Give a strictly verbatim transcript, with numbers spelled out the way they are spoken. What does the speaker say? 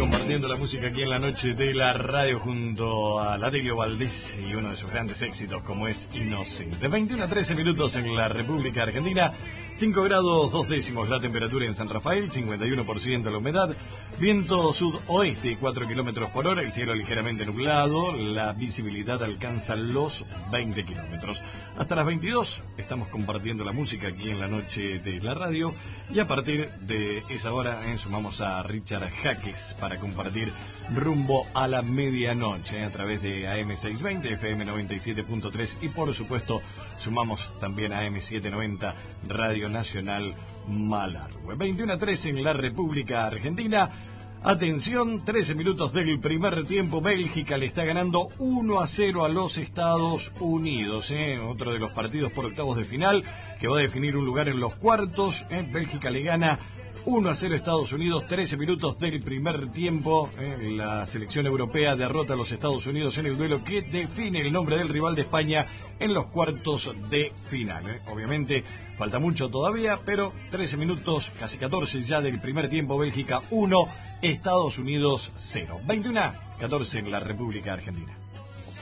compartiendo la música aquí en la noche de la radio junto a Ladelio Valdés y uno de sus grandes éxitos como es Inocente. veintiuno a trece minutos en la República Argentina, cinco grados dos décimos la temperatura en San Rafael, cincuenta y uno por ciento la humedad, viento sudoeste cuatro kilómetros por hora, el cielo ligeramente nublado, la visibilidad alcanza los veinte kilómetros. Hasta las veintidós estamos compartiendo la música aquí en la noche de la radio y a partir de esa hora eh, sumamos a Richard Jaques para compartir rumbo a la medianoche eh, a través de A M seiscientos veinte, F M noventa y siete punto tres y por supuesto sumamos también a A M setecientos noventa Radio Nacional Malargüe. veintiuno a trece en la República Argentina. Atención, trece minutos del primer tiempo. Bélgica le está ganando uno a cero a los Estados Unidos. ¿eh? Otro de los partidos por octavos de final que va a definir un lugar en los cuartos. ¿eh? Bélgica le gana uno a cero a Estados Unidos, trece minutos del primer tiempo. ¿eh? La selección europea derrota a los Estados Unidos en el duelo que define el nombre del rival de España en los cuartos de final. ¿eh? Obviamente falta mucho todavía, pero trece minutos, casi catorce ya del primer tiempo. Bélgica uno, Estados Unidos cero. veintiuno a catorce en la República Argentina.